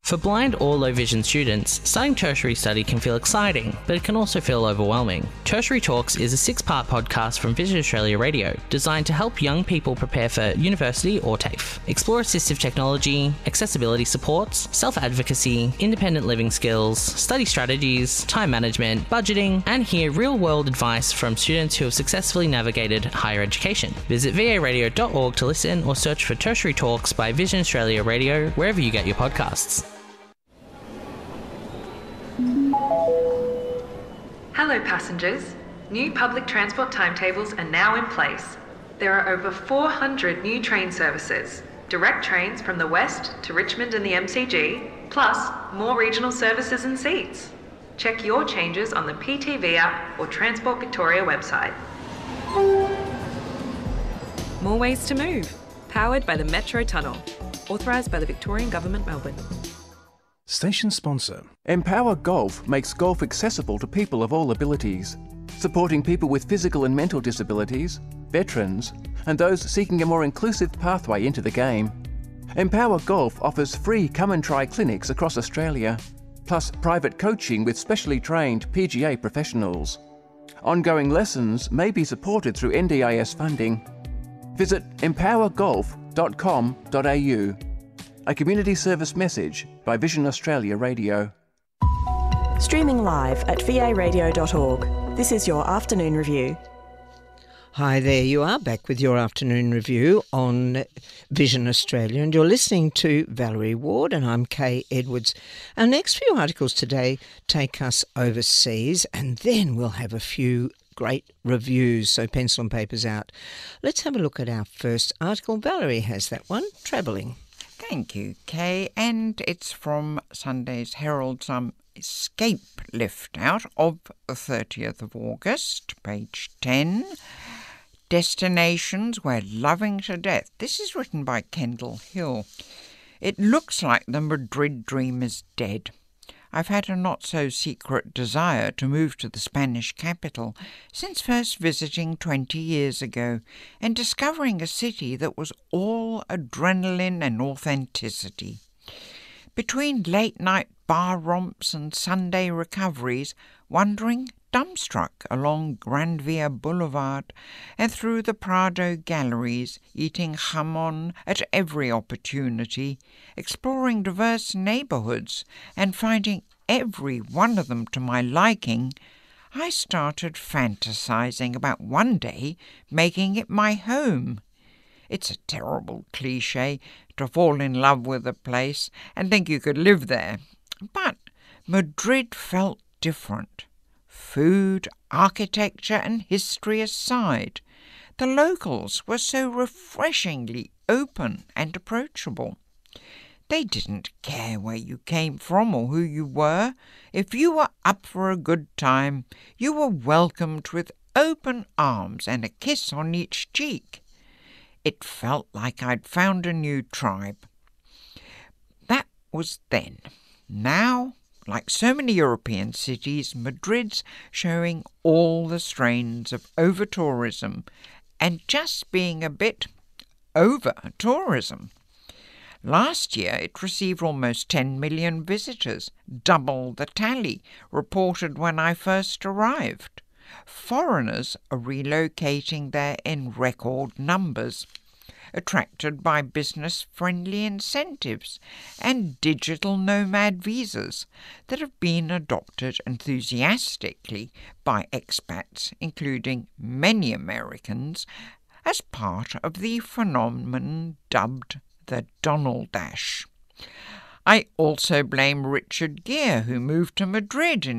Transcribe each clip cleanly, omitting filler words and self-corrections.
For blind or low vision students, starting tertiary study can feel exciting, but it can also feel overwhelming. Tertiary Talks is a 6-part podcast from Vision Australia Radio, designed to help young people prepare for university or TAFE. Explore assistive technology, accessibility supports, self-advocacy, independent living skills, study strategies, time management, budgeting, and hear real-world advice from students who have successfully navigated higher education. Visit varadio.org to listen or search for Tertiary Talks by Vision Australia Radio wherever you get your podcasts. Hello passengers. New public transport timetables are now in place. There are over 400 new train services, direct trains from the west to Richmond and the MCG, plus more regional services and seats. Check your changes on the PTV app or Transport Victoria website. More ways to move. Powered by the Metro Tunnel. Authorised by the Victorian Government, Melbourne. Station sponsor. Empower Golf makes golf accessible to people of all abilities, supporting people with physical and mental disabilities, veterans, and those seeking a more inclusive pathway into the game. Empower Golf offers free come and try clinics across Australia, plus private coaching with specially trained PGA professionals. Ongoing lessons may be supported through NDIS funding. Visit empowergolf.com.au. A community service message by Vision Australia Radio. Streaming live at varadio.org. This is your afternoon review. Hi, there you are, back with your afternoon review on Vision Australia, and you're listening to Valerie Ward, and I'm Kay Edwards. Our next few articles today take us overseas, and then we'll have a few great reviews, so pencil and paper's out. Let's have a look at our first article. Valerie has that one, travelling. Thank you, Kay, and it's from Sunday's Herald, some escape left out of the 30th of August, page 10. Destinations We're Loving to Death. This is written by Kendall Hill. It looks like the Madrid dream is dead. I've had a not-so-secret desire to move to the Spanish capital since first visiting 20 years ago and discovering a city that was all adrenaline and authenticity. Between late-night bar romps and Sunday recoveries, wandering dumbstruck along Gran Via Boulevard and through the Prado galleries, eating jamón at every opportunity, exploring diverse neighbourhoods and finding every one of them to my liking, I started fantasising about one day making it my home. It's a terrible cliché to fall in love with a place and think you could live there, but Madrid felt different. Food, architecture and history aside, the locals were so refreshingly open and approachable. They didn't care where you came from or who you were. If you were up for a good time, you were welcomed with open arms and a kiss on each cheek. It felt like I'd found a new tribe. That was then. Now, like so many European cities, Madrid's showing all the strains of over-tourism and just being a bit over-tourism. Last year it received almost 10 million visitors, double the tally reported when I first arrived. Foreigners are relocating there in record numbers, attracted by business-friendly incentives and digital nomad visas that have been adopted enthusiastically by expats, including many Americans, as part of the phenomenon dubbed the Donald Dash. I also blame Richard Gere, who moved to Madrid in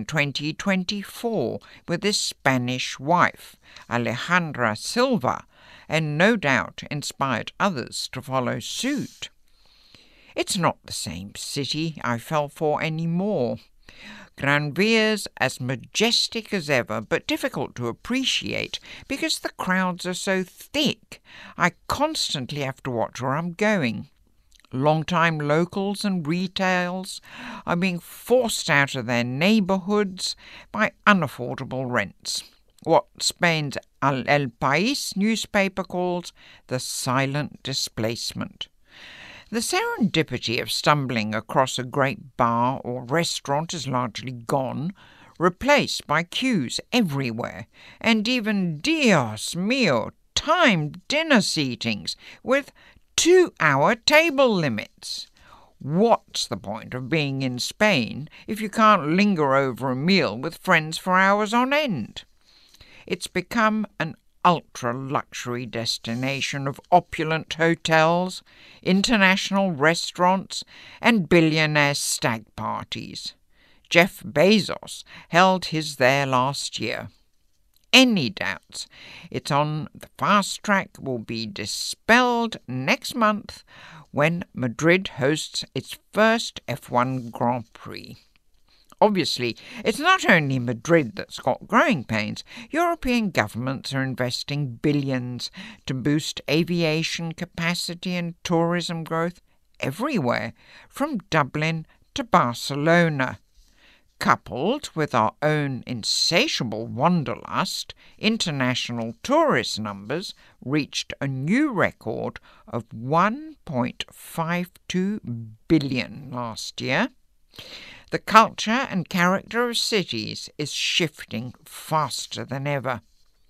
2024 with his Spanish wife, Alejandra Silva, and no doubt inspired others to follow suit. It's not the same city I fell for anymore. Gran Via's as majestic as ever, but difficult to appreciate because the crowds are so thick. I constantly have to watch where I'm going. Long-time locals and retails are being forced out of their neighbourhoods by unaffordable rents. What Spain's El País newspaper calls the silent displacement. The serendipity of stumbling across a great bar or restaurant is largely gone, replaced by queues everywhere, and even, Dios mio, timed dinner seatings with 2-hour table limits. What's the point of being in Spain if you can't linger over a meal with friends for hours on end? It's become an ultra-luxury destination of opulent hotels, international restaurants, and billionaire stag parties. Jeff Bezos held his there last year. Any doubts it's on the fast track will be dispelled next month when Madrid hosts its first F1 Grand Prix. Obviously, it's not only Madrid that's got growing pains. European governments are investing billions to boost aviation capacity and tourism growth everywhere, from Dublin to Barcelona. Coupled with our own insatiable wanderlust, international tourist numbers reached a new record of 1.52 billion last year. The culture and character of cities is shifting faster than ever.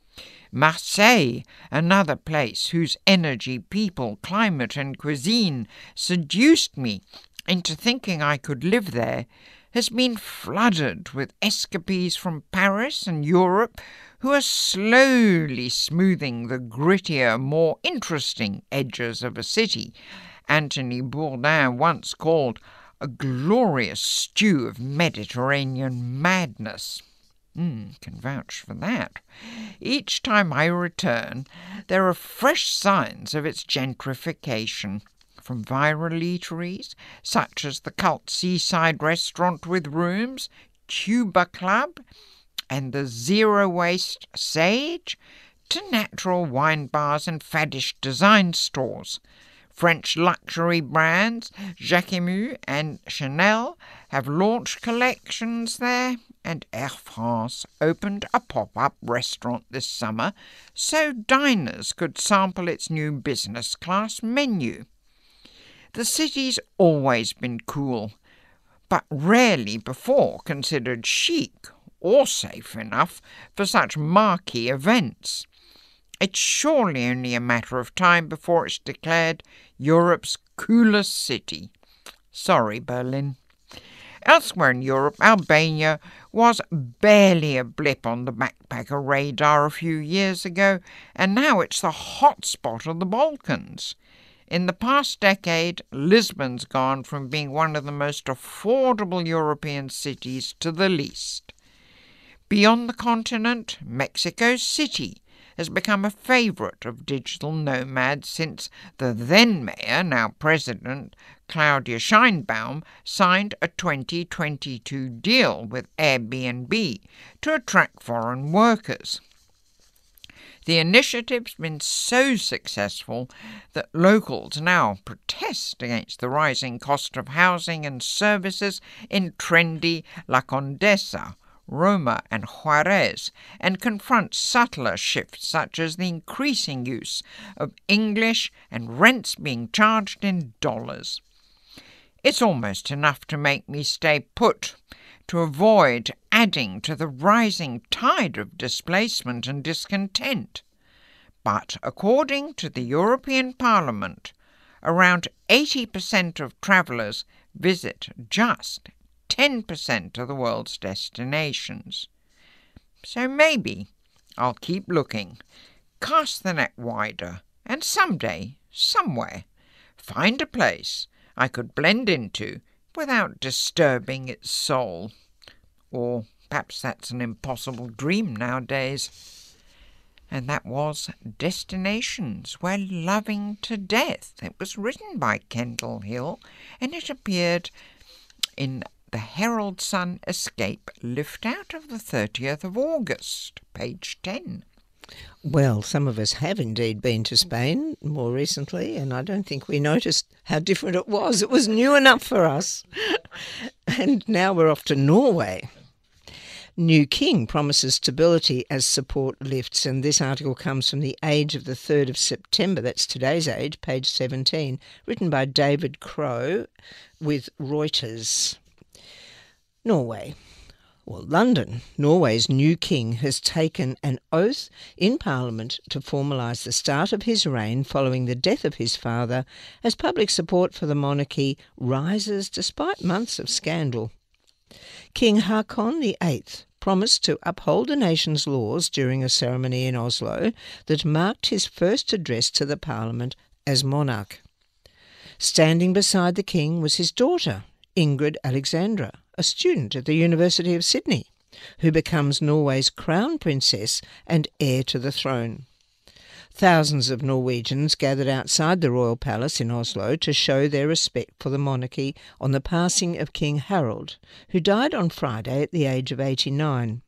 Marseille, another place whose energy, people, climate and cuisine seduced me into thinking I could live there, has been flooded with escapees from Paris and Europe who are slowly smoothing the grittier, more interesting edges of a city Anthony Bourdain once called a glorious stew of Mediterranean madness. Can vouch for that. Each time I return, there are fresh signs of its gentrification, from viral eateries, such as the cult seaside restaurant with rooms, Cuba Club, and the zero-waste Sage, to natural wine bars and faddish design stores. French luxury brands Jacquemus and Chanel have launched collections there, and Air France opened a pop-up restaurant this summer so diners could sample its new business class menu. The city's always been cool, but rarely before considered chic or safe enough for such marquee events. It's surely only a matter of time before it's declared Europe's coolest city. Sorry, Berlin. Elsewhere in Europe, Albania was barely a blip on the backpacker radar a few years ago, and now it's the hotspot of the Balkans. In the past decade, Lisbon's gone from being one of the most affordable European cities to the least. Beyond the continent, Mexico City has become a favourite of digital nomads since the then mayor, now president, Claudia Sheinbaum, signed a 2022 deal with Airbnb to attract foreign workers. The initiative's been so successful that locals now protest against the rising cost of housing and services in trendy La Condesa, Roma and Juarez, and confront subtler shifts such as the increasing use of English and rents being charged in dollars. It's almost enough to make me stay put, to avoid adding to the rising tide of displacement and discontent. But according to the European Parliament, around 80% of travellers visit just 10% of the world's destinations. So maybe I'll keep looking, cast the net wider, and someday, somewhere, find a place I could blend into without disturbing its soul. Or perhaps that's an impossible dream nowadays. And that was Destinations We're Loving to Death. It was written by Kendall Hill, and it appeared in the Herald Sun Escape lift out of the 30th of August, page 10. Well, some of us have indeed been to Spain more recently, and I don't think we noticed how different it was. It was new enough for us. And now we're off to Norway. New king promises stability as support lifts, and this article comes from The Age of the 3rd of September, that's today's Age, page 17, written by David Crow with Reuters. Norway. Well, London, Norway's new king, has taken an oath in Parliament to formalise the start of his reign following the death of his father, as public support for the monarchy rises despite months of scandal. King Haakon VIII promised to uphold the nation's laws during a ceremony in Oslo that marked his first address to the Parliament as monarch. Standing beside the king was his daughter, Ingrid Alexandra, a student at the University of Sydney, who becomes Norway's crown princess and heir to the throne. Thousands of Norwegians gathered outside the royal palace in Oslo to show their respect for the monarchy on the passing of King Harald, who died on Friday at the age of 89.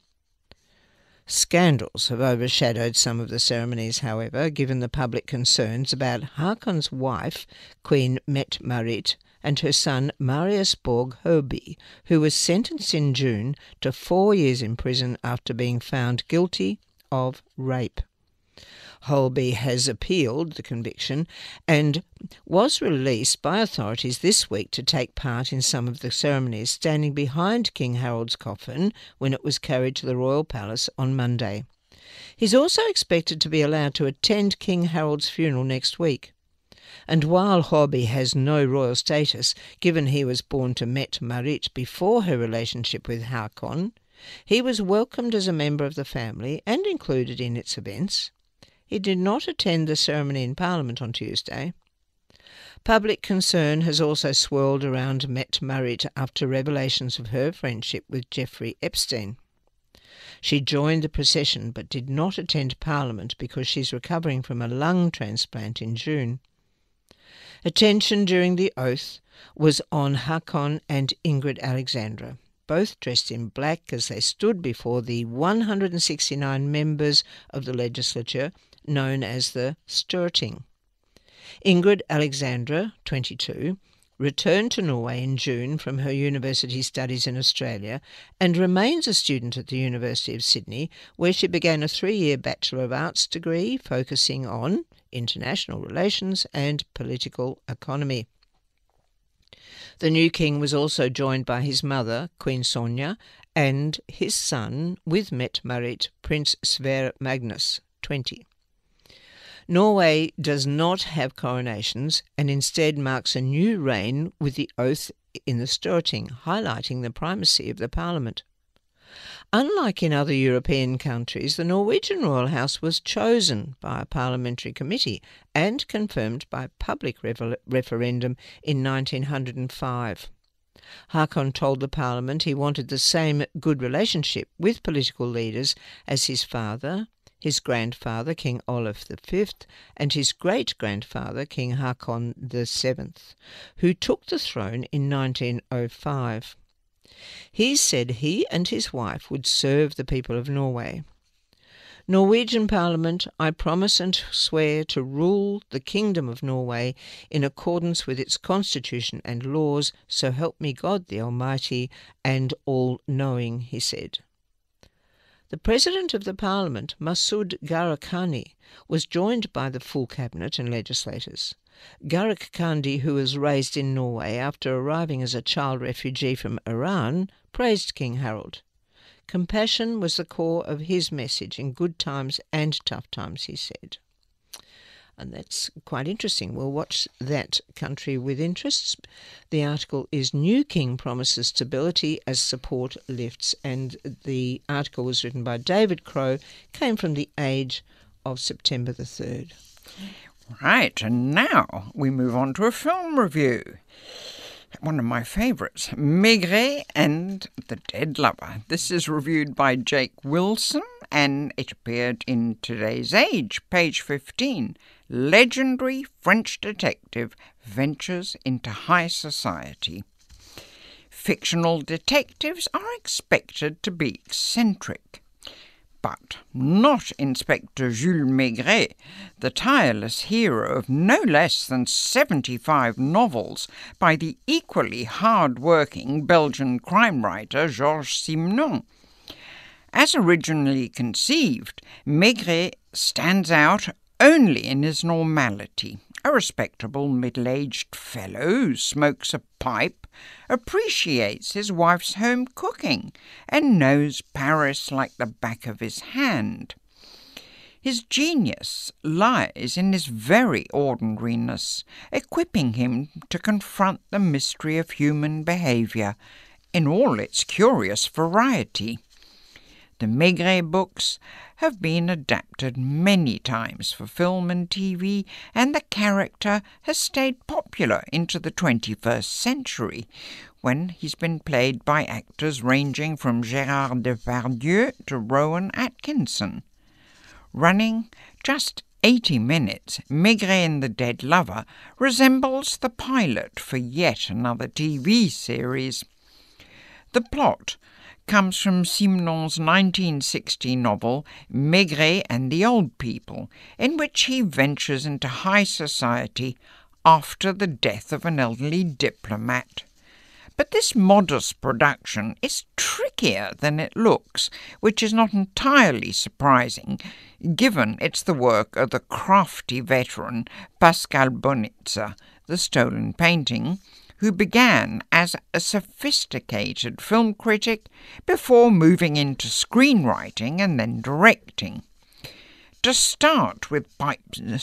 Scandals have overshadowed some of the ceremonies, however, given the public concerns about Haakon's wife, Queen Mette-Marit, and her son Marius Borg Høby, who was sentenced in June to 4 years in prison after being found guilty of rape. Holby has appealed the conviction and was released by authorities this week to take part in some of the ceremonies, standing behind King Harold's coffin when it was carried to the royal palace on Monday. He's also expected to be allowed to attend King Harold's funeral next week. And while Holby has no royal status, given he was born to Mette-Marit before her relationship with Haakon, he was welcomed as a member of the family and included in its events. He did not attend the ceremony in Parliament on Tuesday. Public concern has also swirled around Mette-Marit after revelations of her friendship with Jeffrey Epstein. She joined the procession but did not attend Parliament because she's recovering from a lung transplant in June. Attention during the oath was on Haakon and Ingrid Alexandra, both dressed in black as they stood before the 169 members of the legislature, known as the Storting. Ingrid Alexandra, 22, returned to Norway in June from her university studies in Australia and remains a student at the University of Sydney, where she began a 3-year Bachelor of Arts degree focusing on international relations and political economy. The new king was also joined by his mother, Queen Sonja, and his son, with Mette-Marit, Prince Sverre Magnus, 20. Norway does not have coronations and instead marks a new reign with the oath in the Storting, highlighting the primacy of the Parliament. Unlike in other European countries, the Norwegian royal house was chosen by a parliamentary committee and confirmed by public referendum in 1905. Haakon told the Parliament he wanted the same good relationship with political leaders as his father, his grandfather, King Olaf V, and his great-grandfather, King Haakon VII, who took the throne in 1905. He said he and his wife would serve the people of Norway. Norwegian Parliament, I promise and swear to rule the Kingdom of Norway in accordance with its constitution and laws, so help me God the Almighty and all-knowing, he said. The President of the Parliament, Masud Gharahkhani, was joined by the full cabinet and legislators. Gharahkhani, who was raised in Norway after arriving as a child refugee from Iran, praised King Harald. Compassion was the core of his message in good times and tough times, he said. And that's quite interesting. We'll watch that country with interest. The article is New King Promises Stability as Support Lifts, and the article was written by David Crow, came from The Age of September the 3rd. Right, and now we move on to a film review. One of my favourites, Maigret and the Dead Lover. This is reviewed by Jake Wilson, and it appeared in today's Age, page 15. Legendary French detective ventures into high society. Fictional detectives are expected to be eccentric, but not Inspector Jules Maigret, the tireless hero of no less than 75 novels by the equally hard-working Belgian crime writer Georges Simenon. As originally conceived, Maigret stands out only in his normality. A respectable middle-aged fellow who smokes a pipe, appreciates his wife's home cooking, and knows Paris like the back of his hand. His genius lies in his very ordinariness, equipping him to confront the mystery of human behaviour in all its curious variety. The Maigret books have been adapted many times for film and TV, and the character has stayed popular into the 21st century, when he's been played by actors ranging from Gérard Depardieu to Rowan Atkinson. Running just 80 minutes, Maigret and the Dead Lover resembles the pilot for yet another TV series. The plot comes from Simenon's 1960 novel Maigret and the Old People, in which he ventures into high society after the death of an elderly diplomat. But this modest production is trickier than it looks, which is not entirely surprising, given it's the work of the crafty veteran Pascal Bonitzer, The Stolen Painting, who began as a sophisticated film critic before moving into screenwriting and then directing. To start with, pipe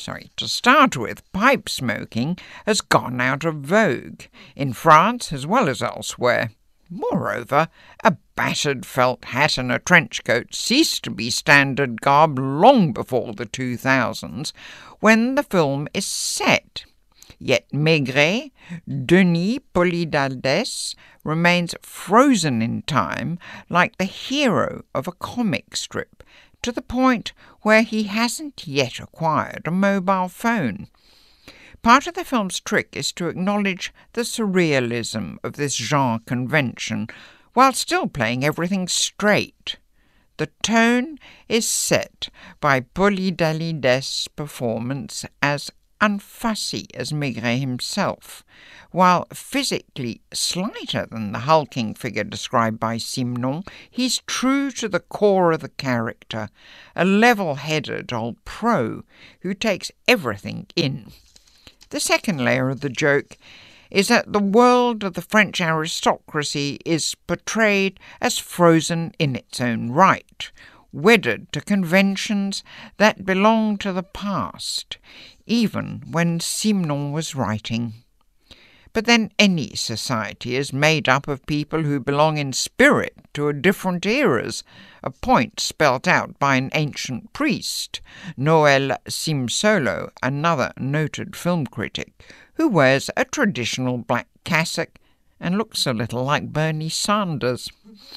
smoking has gone out of vogue, in France as well as elsewhere. Moreover, a battered felt hat and a trench coat ceased to be standard garb long before the 2000s, when the film is set. Yet Maigret, Denis Polydaldes, remains frozen in time like the hero of a comic strip, to the point where he hasn't yet acquired a mobile phone. Part of the film's trick is to acknowledge the surrealism of this genre convention, while still playing everything straight. The tone is set by Polydaldes' performance as unfussy as Maigret himself, while physically slighter than the hulking figure described by Simenon, he's true to the core of the character, a level-headed old pro who takes everything in. The second layer of the joke is that the world of the French aristocracy is portrayed as frozen in its own right, wedded to conventions that belong to the past, even when Simenon was writing. But then any society is made up of people who belong in spirit to different eras, a point spelt out by an ancient priest, Noël Simsolo, another noted film critic, who wears a traditional black cassock and looks a little like Bernie Sanders.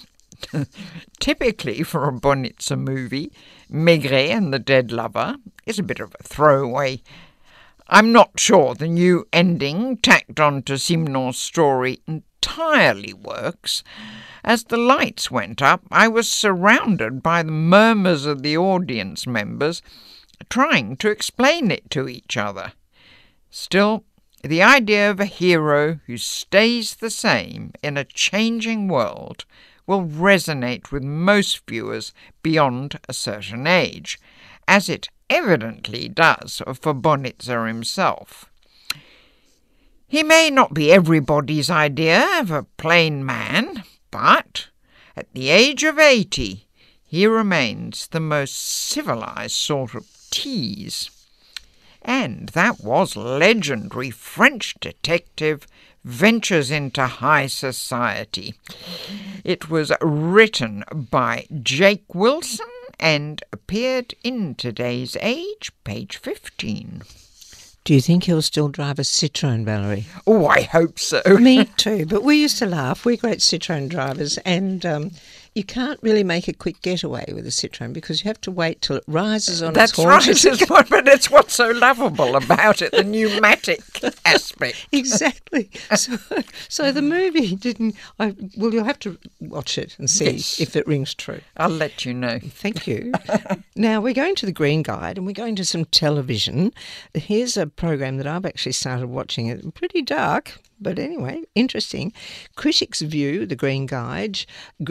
Typically for a Bonitzer movie, Maigret and the Dead Lover is a bit of a throwaway. I'm not sure the new ending tacked onto Simenon's story entirely works. As the lights went up, I was surrounded by the murmurs of the audience members trying to explain it to each other. Still, the idea of a hero who stays the same in a changing world will resonate with most viewers beyond a certain age, as it evidently does for Bonitzer himself. He may not be everybody's idea of a plain man, but at the age of 80, he remains the most civilized sort of tease. And that was legendary French detective ventures into high society. It was written by Jake Wilson and appeared in Today's Age, page 15. Do you think he'll still drive a Citroën, Valerie? Oh, I hope so. Me too, but we used to laugh. We're great Citroën drivers, and you can't really make a quick getaway with a Citroën because you have to wait till it rises on its haunches. That's right, but it's what's so lovable about it, the pneumatic aspect. Exactly. So the movie didn't... well, you'll have to watch it and see if it rings true. I'll let you know. Thank you. Now, we're going to the Green Guide and we're going to some television. Here's a program that I've actually started watching. It's pretty dark, But anyway, interesting. Critics View, the Green Guide,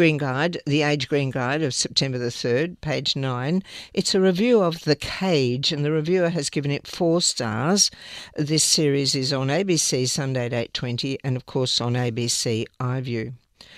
the Age Green Guide of September the 3rd, page 9. It's a review of The Cage, and the reviewer has given it 4 stars. This series is on ABC Sunday at 8:20 and, of course, on ABC iView.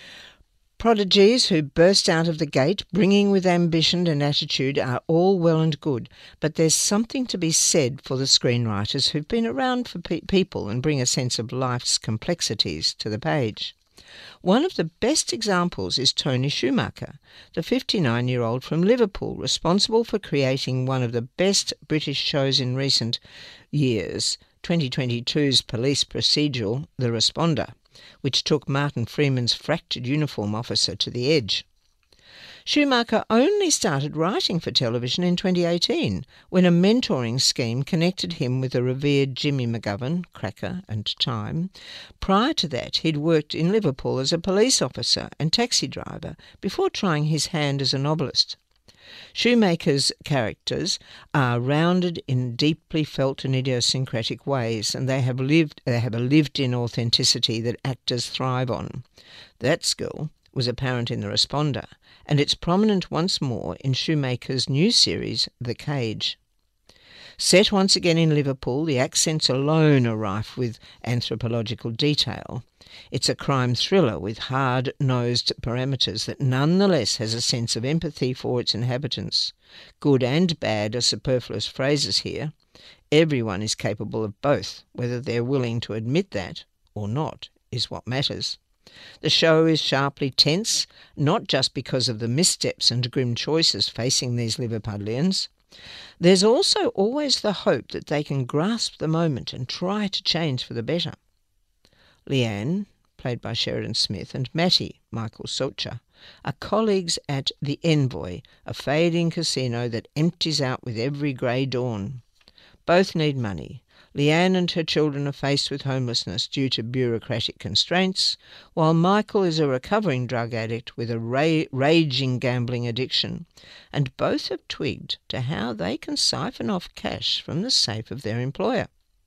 Prodigies who burst out of the gate, bringing with ambition and attitude, are all well and good, but there's something to be said for the screenwriters who've been around for people and bring a sense of life's complexities to the page. One of the best examples is Tony Schumacher, the 59-year-old from Liverpool, responsible for creating one of the best British shows in recent years, 2022's police procedural, The Responder, which took Martin Freeman's fractured uniform officer to the edge. Schumacher only started writing for television in 2018, when a mentoring scheme connected him with the revered Jimmy McGovern, Cracker and Time. Prior to that, he'd worked in Liverpool as a police officer and taxi driver before trying his hand as a novelist. Schumacher's characters are rounded in deeply felt and idiosyncratic ways, and they have a lived-in authenticity that actors thrive on. That skill was apparent in The Responder, and it's prominent once more in Schumacher's new series, The Cage. Set once again in Liverpool, the accents alone are rife with anthropological detail. It's a crime thriller with hard-nosed parameters that nonetheless has a sense of empathy for its inhabitants. Good and bad are superfluous phrases here. Everyone is capable of both. Whether they're willing to admit that or not is what matters. The show is sharply tense, not just because of the missteps and grim choices facing these Liverpudlians. There's also always the hope that they can grasp the moment and try to change for the better. Leanne, played by Sheridan Smith, and Matty, Michael Socha, are colleagues at The Envoy, a fading casino that empties out with every grey dawn. Both need money. Leanne and her children are faced with homelessness due to bureaucratic constraints, while Michael is a recovering drug addict with a raging gambling addiction, and both have twigged to how they can siphon off cash from the safe of their employer.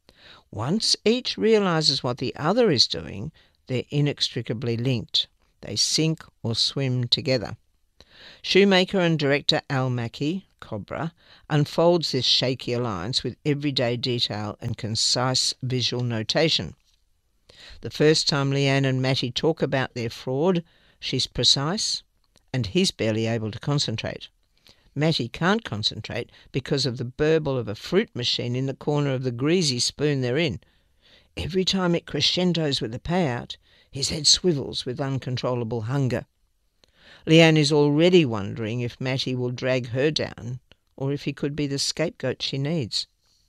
Once each realises what the other is doing, they're inextricably linked. They sink or swim together. Shoemaker and director Al Mackey, Cobra, unfolds this shaky alliance with everyday detail and concise visual notation. The first time Leanne and Matty talk about their fraud, she's precise, and he's barely able to concentrate. Matty can't concentrate because of the burble of a fruit machine in the corner of the greasy spoon they're in. Every time it crescendos with the payout, his head swivels with uncontrollable hunger. Leanne is already wondering if Matty will drag her down or if he could be the scapegoat she needs.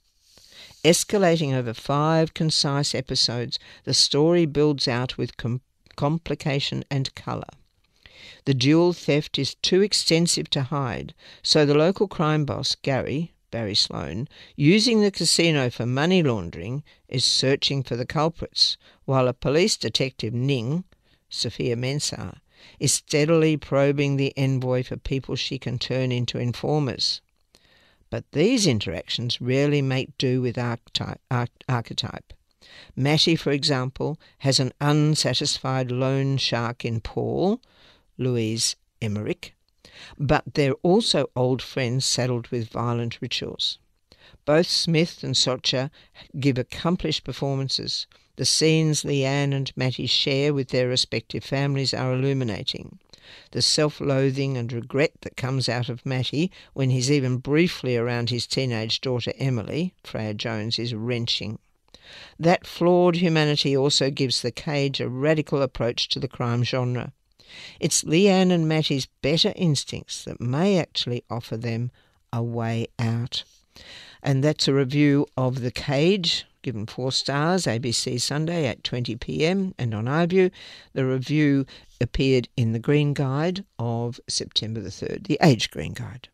Escalating over 5 concise episodes, the story builds out with complication and colour. The dual theft is too extensive to hide, so the local crime boss, Barry Sloane, using the casino for money laundering, is searching for the culprits, while a police detective, Ning, Sophia Mensah, is steadily probing the Envoy for people she can turn into informers. But these interactions rarely make do with archetype. Matty, for example, has an unsatisfied loan shark in Paul, Louise Emmerich, but they're also old friends saddled with violent rituals. Both Smith and Socha give accomplished performances. The scenes Leanne and Matty share with their respective families are illuminating. The self-loathing and regret that comes out of Matty when he's even briefly around his teenage daughter Emily, Freya Jones, is wrenching. That flawed humanity also gives The Cage a radical approach to the crime genre. It's Leanne and Matty's better instincts that may actually offer them a way out. And that's a review of The Cage, given 4 stars, ABC Sunday at 20 p.m. and on iView. The review appeared in the Green Guide of September the 3rd, the Age Green Guide.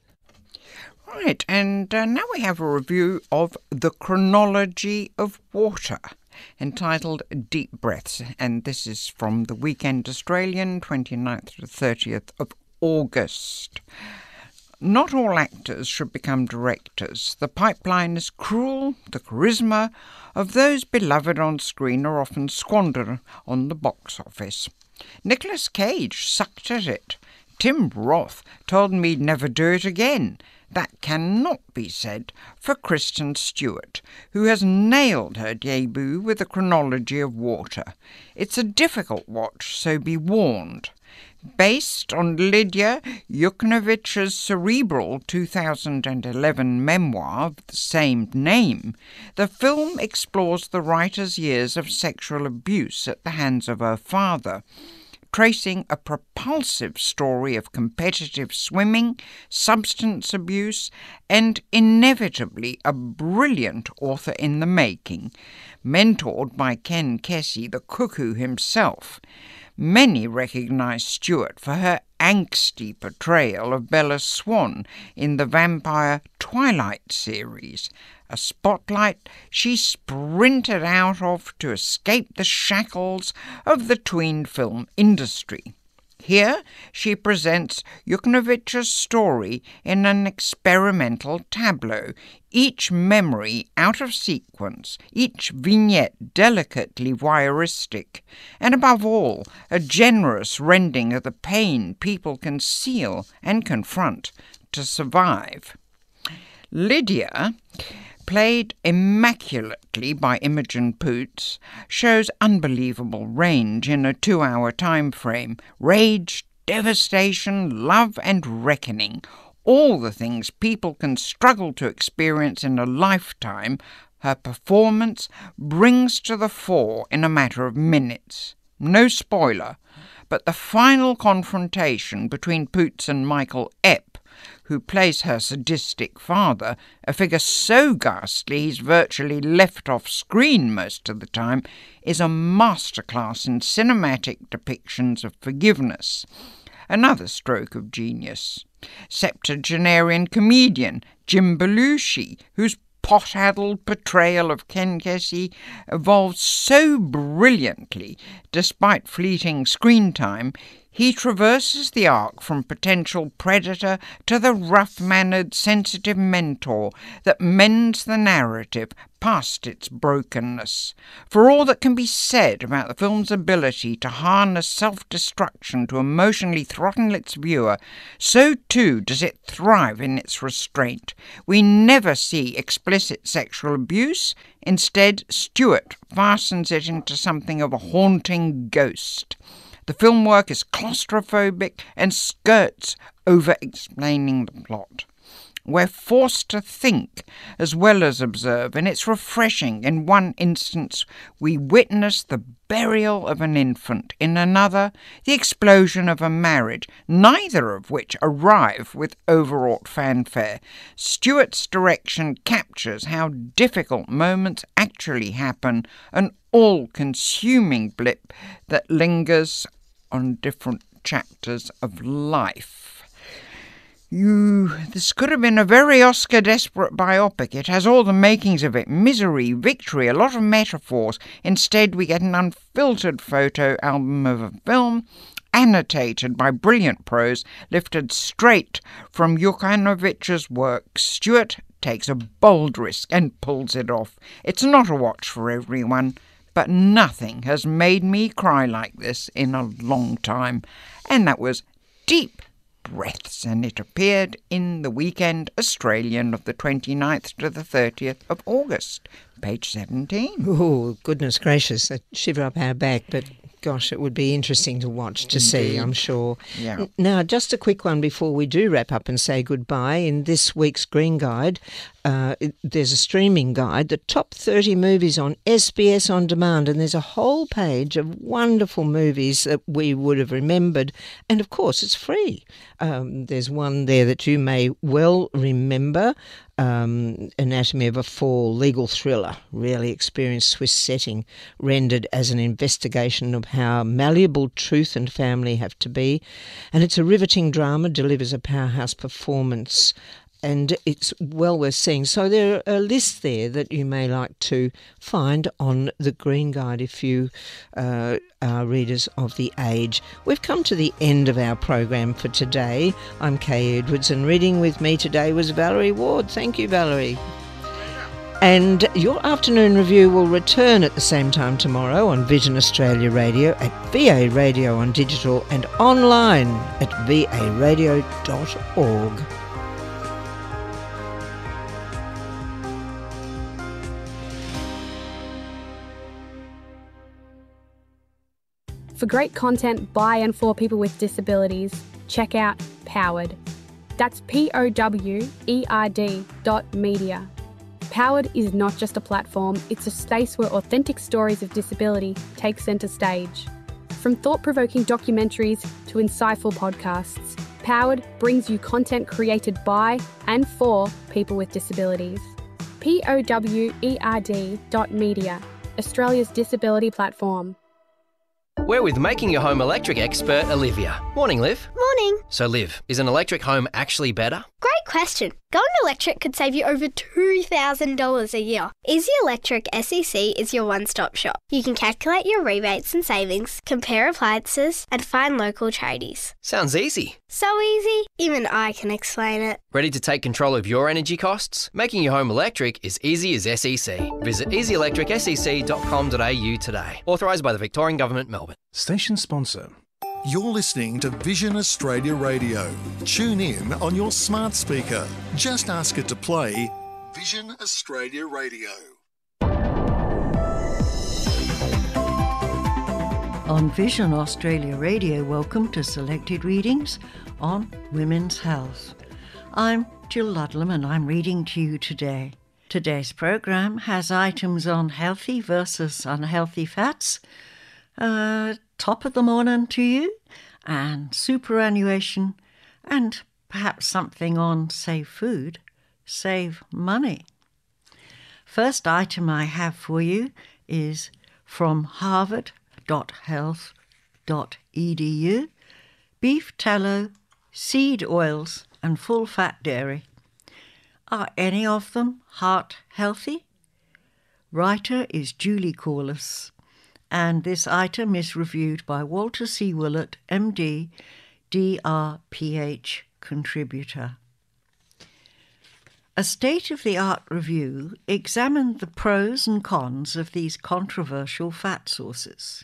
Right, and now we have a review of The Chronology of Water, entitled Deep Breaths, and this is from the Weekend Australian, 29th to 30th of August. Not all actors should become directors. The pipeline is cruel. The charisma of those beloved on screen are often squandered on the box office. Nicolas Cage sucked at it. Tim Roth told me he'd never do it again. That cannot be said for Kristen Stewart, who has nailed her debut with a chronology of water. It's a difficult watch, so be warned. Based on Lydia Yuknovich's cerebral 2011 memoir of the same name, the film explores the writer's years of sexual abuse at the hands of her father, tracing a propulsive story of competitive swimming, substance abuse, and inevitably a brilliant author in the making, mentored by Ken Kesey, the cuckoo himself. Many recognise Stewart for her angsty portrayal of Bella Swan in the vampire Twilight series, a spotlight she sprinted out of to escape the shackles of the tween film industry. Here she presents Yuknovich's story in an experimental tableau, each memory out of sequence, each vignette delicately voyeuristic, and above all, a generous rending of the pain people conceal and confront to survive. Lydia, played immaculately by Imogen Poots, shows unbelievable range in a 2-hour time frame. Rage, devastation, love and reckoning, all the things people can struggle to experience in a lifetime, her performance brings to the fore in a matter of minutes. No spoiler, but the final confrontation between Poots and Michael Epp, who plays her sadistic father, a figure so ghastly he's virtually left off screen most of the time, is a masterclass in cinematic depictions of forgiveness. Another stroke of genius. Septuagenarian comedian Jim Belushi, whose pot-addled portrayal of Ken Kesey evolved so brilliantly despite fleeting screen time, he traverses the arc from potential predator to the rough-mannered, sensitive mentor that mends the narrative past its brokenness. For all that can be said about the film's ability to harness self-destruction to emotionally throttle its viewer, so too does it thrive in its restraint. We never see explicit sexual abuse. Instead, Stewart fastens it into something of a haunting ghost. The film work is claustrophobic and skirts over-explaining the plot. We're forced to think as well as observe, and it's refreshing. In one instance, we witness the burial of an infant. In another, the explosion of a marriage, neither of which arrive with overwrought fanfare. Stewart's direction captures how difficult moments actually happen, an all-consuming blip that lingers on different chapters of life. This could have been a very Oscar-desperate biopic. It has all the makings of it. Misery, victory, a lot of metaphors. Instead, we get an unfiltered photo album of a film, annotated by brilliant prose, lifted straight from Yuknovich's work. Stewart takes a bold risk and pulls it off. It's not a watch for everyone, but nothing has made me cry like this in a long time. And that was Deep Breaths, and it appeared in the Weekend Australian of the 29th to the 30th of August, page 17. Oh, goodness gracious, that shiver up our back, but gosh, it would be interesting to watch, to see, I'm sure. Yeah. Now, just a quick one before we do wrap up and say goodbye. In this week's Green Guide, there's a streaming guide, the top 30 movies on SBS On Demand, and there's a whole page of wonderful movies that we would have remembered, and of course it's free. There's one there that you may well remember, Anatomy of a Fall, legal thriller, really experienced Swiss setting, rendered as an investigation of how malleable truth and family have to be, and it's a riveting drama, delivers a powerhouse performance and it's well worth seeing. So there are lists there that you may like to find on the Green Guide if you are readers of The Age. We've come to the end of our program for today. I'm Kay Edwards, and reading with me today was Valerie Ward. Thank you, Valerie. And your afternoon review will return at the same time tomorrow on Vision Australia Radio, at VA Radio on digital, and online at varadio.org. For great content by and for people with disabilities, check out Powered. That's POWERD.media. Powered is not just a platform, it's a space where authentic stories of disability take centre stage. From thought-provoking documentaries to insightful podcasts, Powered brings you content created by and for people with disabilities. POWERD.media, Australia's disability platform. We're with Making Your Home Electric expert Olivia. Morning, Liv. Morning. So, Liv, is an electric home actually better? Great question. Going electric could save you over $2,000 a year. Easy Electric SEC is your one-stop shop. You can calculate your rebates and savings, compare appliances, and find local tradies. Sounds easy. So easy, even I can explain it. Ready to take control of your energy costs? Making your home electric is easy as SEC. Visit easyelectricsec.com.au today. Authorised by the Victorian Government, Melbourne. Station sponsor. You're listening to Vision Australia Radio. Tune in on your smart speaker. Just ask it to play Vision Australia Radio. On Vision Australia Radio, welcome to selected readings on women's health. I'm Jill Ludlam and I'm reading to you today. Today's program has items on healthy versus unhealthy fats, top of the morning to you, and superannuation, and perhaps something on save food, save money. First item I have for you is from harvard.health.edu, beef tallow, seed oils and full-fat dairy. Are any of them heart healthy? Writer is Julie Corliss, and this item is reviewed by Walter C. Willett, MD, DRPH contributor. A state-of-the-art review examined the pros and cons of these controversial fat sources.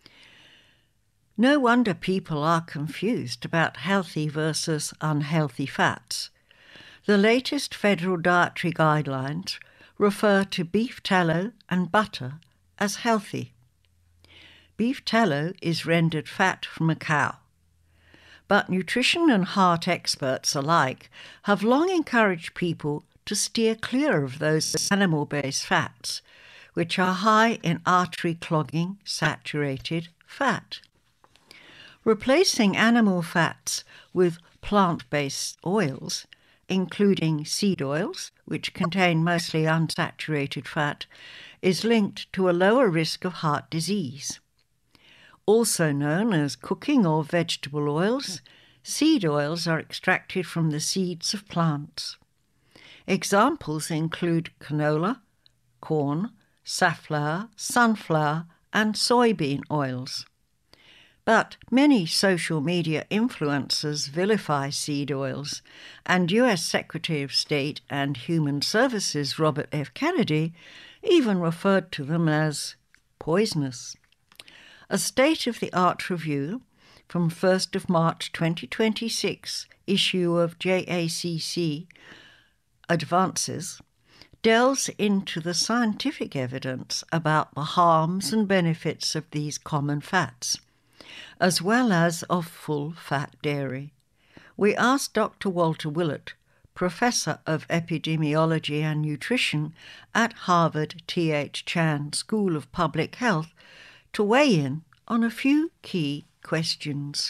No wonder people are confused about healthy versus unhealthy fats. The latest federal dietary guidelines refer to beef tallow and butter as healthy. Beef tallow is rendered fat from a cow. But nutrition and heart experts alike have long encouraged people to steer clear of those animal-based fats, which are high in artery-clogging saturated fat. Replacing animal fats with plant-based oils, including seed oils, which contain mostly unsaturated fat, is linked to a lower risk of heart disease. Also known as cooking or vegetable oils, seed oils are extracted from the seeds of plants. Examples include canola, corn, safflower, sunflower, and soybean oils. But many social media influencers vilify seed oils, and US Secretary of State and Human Services Robert F. Kennedy even referred to them as poisonous. A state-of-the-art review from 1st of March 2026 issue of JACC Advances delves into the scientific evidence about the harms and benefits of these common fats, as well as of full-fat dairy. We asked Dr. Walter Willett, Professor of Epidemiology and Nutrition at Harvard T.H. Chan School of Public Health, to weigh in on a few key questions.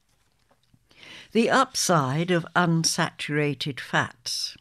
The upside of unsaturated fats.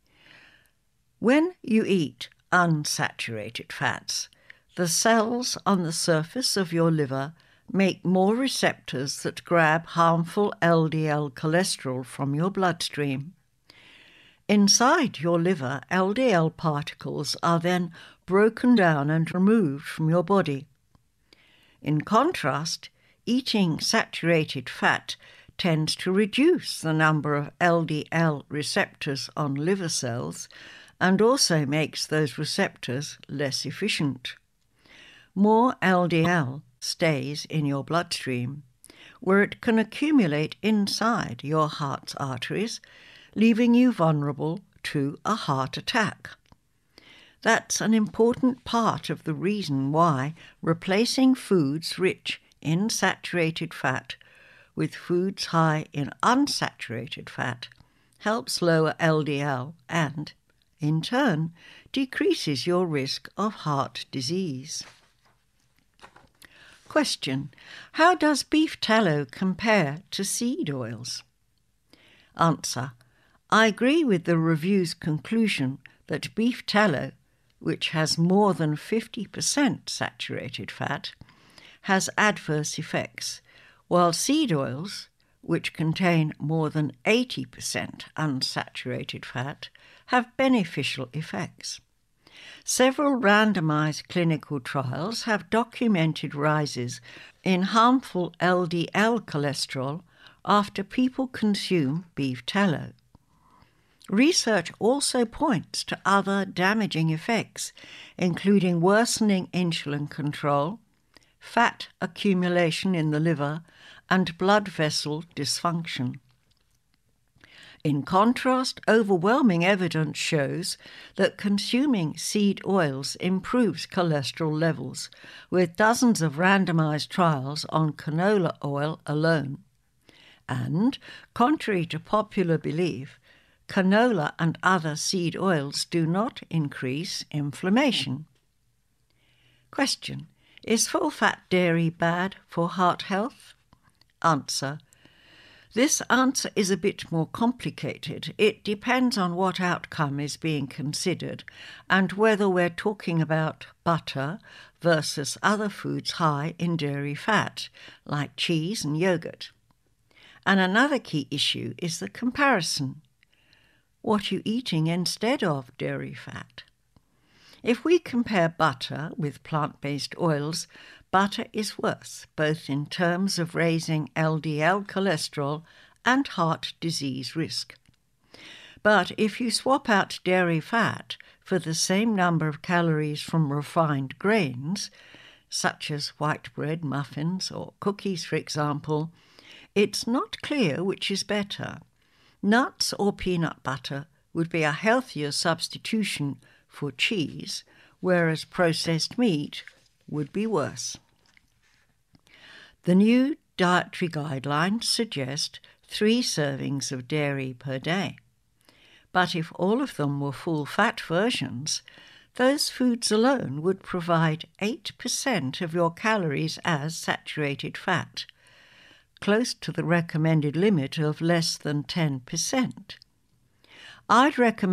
When you eat unsaturated fats, the cells on the surface of your liver make more receptors that grab harmful LDL cholesterol from your bloodstream. Inside your liver, LDL particles are then broken down and removed from your body. In contrast, eating saturated fat tends to reduce the number of LDL receptors on liver cells and also makes those receptors less efficient. More LDL stays in your bloodstream, where it can accumulate inside your heart's arteries, leaving you vulnerable to a heart attack. That's an important part of the reason why replacing foods rich in saturated fat with foods high in unsaturated fat helps lower LDL and, in turn, decreases your risk of heart disease. Question: how does beef tallow compare to seed oils? Answer: I agree with the review's conclusion that beef tallow, which has more than 50% saturated fat, has adverse effects, while seed oils, which contain more than 80% unsaturated fat, have beneficial effects. Several randomized clinical trials have documented rises in harmful LDL cholesterol after people consume beef tallow. Research also points to other damaging effects, including worsening insulin control, fat accumulation in the liver, and blood vessel dysfunction. In contrast, overwhelming evidence shows that consuming seed oils improves cholesterol levels, with dozens of randomized trials on canola oil alone. And, contrary to popular belief, canola and other seed oils do not increase inflammation. Question: is full-fat dairy bad for heart health? Answer: this answer is a bit more complicated. It depends on what outcome is being considered and whether we're talking about butter versus other foods high in dairy fat, like cheese and yogurt. And another key issue is the comparison. What are you eating instead of dairy fat? If we compare butter with plant-based oils, butter is worse, both in terms of raising LDL cholesterol and heart disease risk. But if you swap out dairy fat for the same number of calories from refined grains, such as white bread, muffins, or cookies, for example, it's not clear which is better. Nuts or peanut butter would be a healthier substitution for cheese, whereas processed meat would be worse. The new dietary guidelines suggest 3 servings of dairy per day. But if all of them were full-fat versions, those foods alone would provide 8% of your calories as saturated fat, close to the recommended limit of less than 10%. I'd recommend